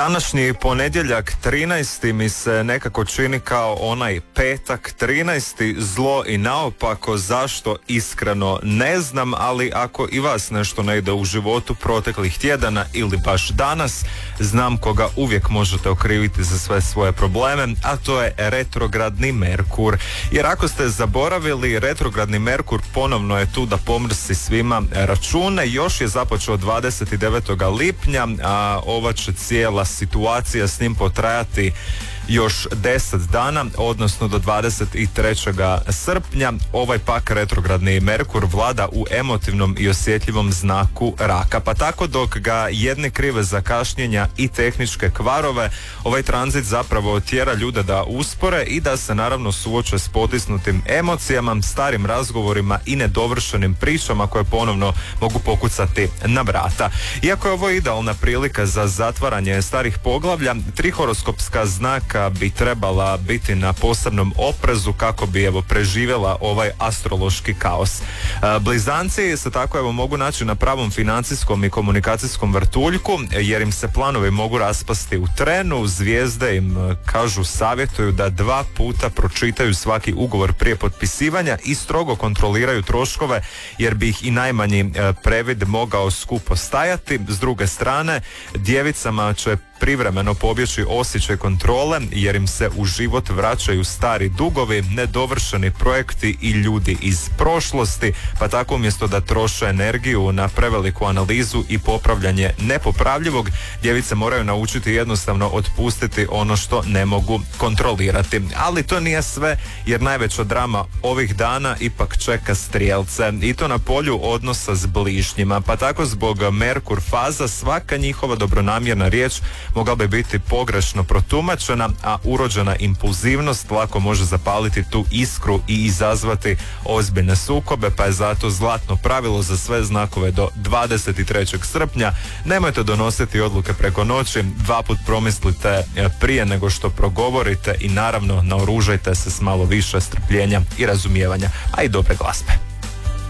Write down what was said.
Današnji ponedjeljak 13. mi se nekako čini kao onaj petak 13. zlo i naopako, zašto iskreno ne znam, ali ako i vas nešto ne ide u životu proteklih tjedana ili baš danas, znam koga uvijek možete okriviti za sve svoje probleme, a to je retrogradni Merkur. Jer ako ste zaboravili, retrogradni Merkur ponovno je tu da pomrsi svima račune. Još je započeo 29. lipnja, a ova će cijela situacija s njim potrajati još 10 dana, odnosno do 23. srpnja. Ovaj pak retrogradni Merkur vlada u emotivnom i osjetljivom znaku Raka, pa tako dok ga jedni krive za kašnjenja i tehničke kvarove, ovaj tranzit zapravo tjera ljude da uspore i da se naravno suoče s potisnutim emocijama, starim razgovorima i nedovršenim pričama koje ponovno mogu pokucati na vrata. Iako je ovo idealna prilika za zatvaranje starih poglavlja, tri horoskopska znaka bi trebala biti na posebnom oprezu kako bi preživjela ovaj astrološki kaos. Blizanci se tako mogu naći na pravom financijskom i komunikacijskom vrtuljku, jer im se planovi mogu raspasti u trenu. Zvijezde im savjetuju da 2 puta pročitaju svaki ugovor prije potpisivanja i strogo kontroliraju troškove, jer bi ih i najmanji previd mogao skupo stajati. S druge strane, djevicama će privremeno pobjeći osjećaj kontrole, jer im se u život vraćaju stari dugovi, nedovršeni projekti i ljudi iz prošlosti, pa tako umjesto da troše energiju na preveliku analizu i popravljanje nepopravljivog, djevice moraju naučiti jednostavno otpustiti ono što ne mogu kontrolirati. Ali to nije sve, jer najveća drama ovih dana ipak čeka strijelce, i to na polju odnosa s bližnjima, pa tako zbog Merkur faza svaka njihova dobronamjerna riječ mogla bi biti pogrešno protumačena, a urođena impulzivnost lako može zapaliti tu iskru i izazvati ozbiljne sukobe, pa je zato zlatno pravilo za sve znakove do 23. srpnja: nemojte donositi odluke preko noći, 2 put promislite prije nego što progovorite i naravno naoružajte se s malo više strpljenja i razumijevanja, a i dobre glazbe.